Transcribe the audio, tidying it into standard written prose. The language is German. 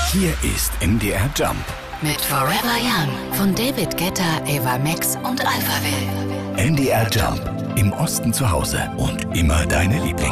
Hier ist MDR Jump. Mit Forever Young von David Guetta, Ava Max und Alphaville. MDR Jump. Im Osten zu Hause und immer deine Lieblings.